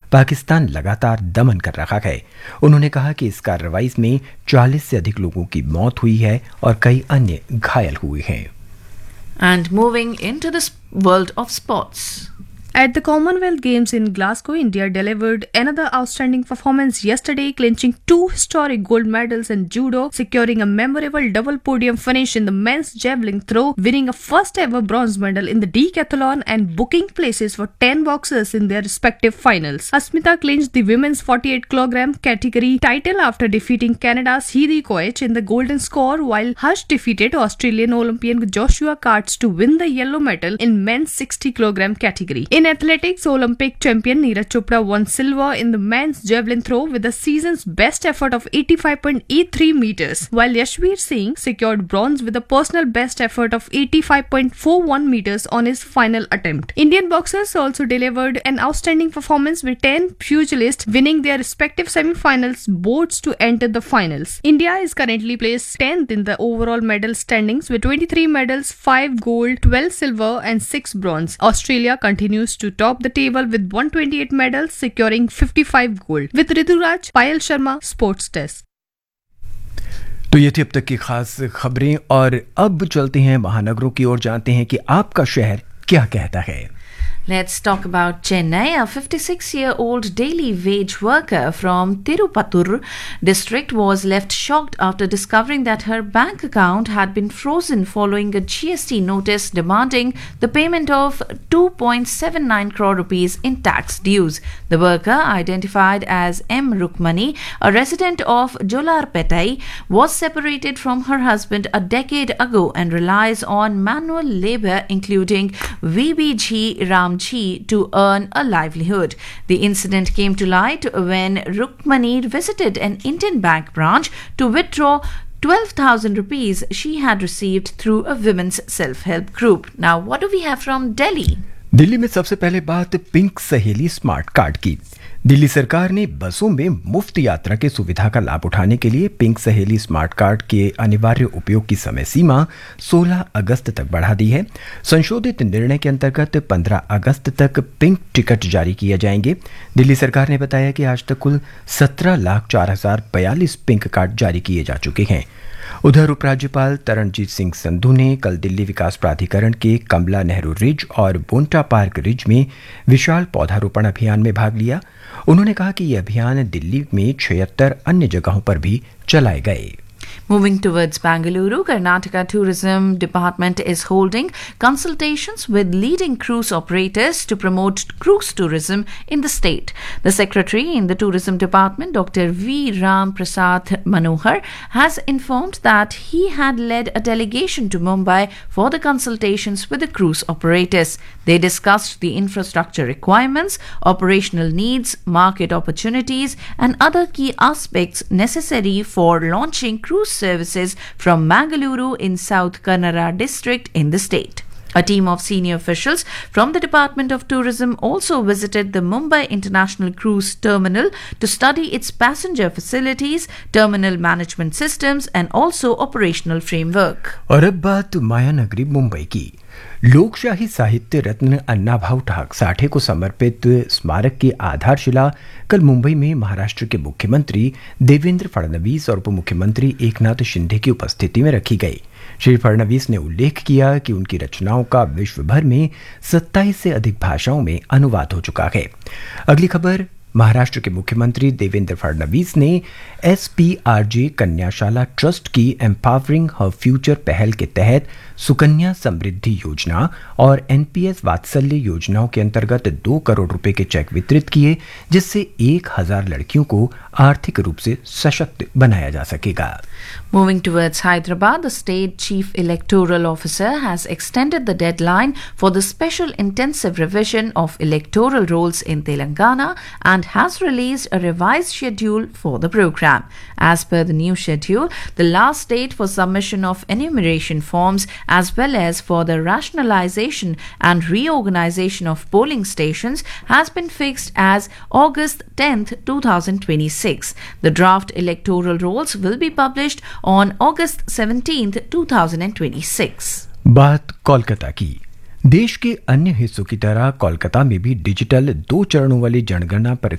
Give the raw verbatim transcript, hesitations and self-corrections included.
पाकिस्तान लगातार दमन कर रहा है। उन्होंने कहा कि इस कार्रवाई में चालीस से अधिक लोगों की मौत हुई है और कई अन्य घायल हुए हैं। And moving into the world of sports. At the Commonwealth Games in Glasgow, India delivered another outstanding performance yesterday, clinching two historic gold medals in judo, securing a memorable double podium finish in the men's javelin throw, winning a first ever bronze medal in the decathlon and booking places for ten boxers in their respective finals. Asmita clinched the women's forty-eight kilogram category title after defeating Canada's Heidi Koech in the golden score, while Harsh defeated Australian Olympian Joshua Carts to win the yellow medal in men's sixty kilogram category. In athletics, Olympic champion Neeraj Chopra won silver in the men's javelin throw with the season's best effort of eighty-five point eight three meters, while Yashveer Singh secured bronze with a personal best effort of eighty-five point four one meters on his final attempt. Indian boxers also delivered an outstanding performance with ten pugilists winning their respective semi-finals bouts to enter the finals. India is currently placed tenth in the overall medal standings with twenty-three medals, five gold, twelve silver and six bronze. Australia continues to top the table with one hundred twenty-eight medals, securing fifty-five gold. With Rituraj, Payal Sharma, Sports Desk. तो ये थी अब तक की खास खबरें और अब चलते हैं महानगरों की ओर, जानते हैं कि आपका शहर क्या कहता है। Let's talk about Chennai. A fifty-six-year-old daily wage worker from Tirupattur district was left shocked after discovering that her bank account had been frozen following a G S T notice demanding the payment of two point seven nine crore rupees in tax dues. The worker, identified as M. Rukmani, a resident of Jolarpetai, was separated from her husband a decade ago and relies on manual labor including V B G Ram to earn a livelihood. The incident came to light when Rukmani visited an Indian bank branch to withdraw twelve thousand rupees she had received through a women's self-help group. Now, what do we have from Delhi? Delhi में सबसे पहले बात pink सहेली smart card की। दिल्ली सरकार ने बसों में मुफ्त यात्रा की सुविधा का लाभ उठाने के लिए पिंक सहेली स्मार्ट कार्ड के अनिवार्य उपयोग की समय सीमा सोलह अगस्त तक बढ़ा दी है। संशोधित निर्णय के अंतर्गत पंद्रह अगस्त तक पिंक टिकट जारी किए जाएंगे। दिल्ली सरकार ने बताया कि आज तक कुल सत्रह लाख चार हजार बयालीस पिंक कार्ड जारी किए जा चुके हैं। उधर उपराज्यपाल तरणजीत सिंह संधू ने कल दिल्ली विकास प्राधिकरण के कमला नेहरू रिज और बोंटा पार्क रिज में विशाल पौधारोपण अभियान में भाग लिया। उन्होंने कहा कि यह अभियान दिल्ली में छिहत्तर अन्य जगहों पर भी चलाए गए। Moving towards Bangalore, Karnataka Tourism Department is holding consultations with leading cruise operators to promote cruise tourism in the state. The Secretary in the Tourism Department, Doctor V. Ram Prasad Manohar, has informed that he had led a delegation to Mumbai for the consultations with the cruise operators. They discussed the infrastructure requirements, operational needs, market opportunities, and other key aspects necessary for launching cruise services from Mangaluru in South Kannada district in the state. A team of senior officials from the Department of Tourism also visited the Mumbai International Cruise Terminal to study its passenger facilities, terminal management systems and also operational framework. और अब बात मायानगरी मुंबई की। लोकशाही साहित्य रत्न अन्नाभाऊ साठे को समर्पित स्मारक की आधारशिला कल मुंबई में महाराष्ट्र के मुख्यमंत्री देवेंद्र फडणवीस और उप मुख्यमंत्री एकनाथ शिंदे की उपस्थिति में रखी गई। श्री फडणवीस ने उल्लेख किया कि उनकी रचनाओं का विश्व भर में सत्ताईस से अधिक भाषाओं में अनुवाद हो चुका है। अगली खबर, महाराष्ट्र के मुख्यमंत्री देवेंद्र फडणवीस ने S P R J कन्याशाला trust की एम्पावरिंग हर फ्यूचर पहल के तहत सुकन्या समृद्धि योजना और एन पी एस वात्सल्य योजनाओं के अंतर्गत दो करोड़ रुपए के चेक वितरित किए, जिससे एक हजार लड़कियों को आर्थिक रूप से सशक्त बनाया जा सकेगा। Moving towards Hyderabad, the state chief electoral officer has extended the deadline for the special intensive revision of electoral rolls in Telangana and has released a revised schedule for the program. As per the new schedule, the last date for submission of enumeration forms as well as for the rationalization and reorganization of polling stations has been fixed as August tenth, twenty twenty-six. The draft electoral rolls will be published on August seventeenth, twenty twenty-six. बात कोलकाता की। देश के अन्य हिस्सों की तरह कोलकाता में भी डिजिटल दो चरणों वाली जनगणना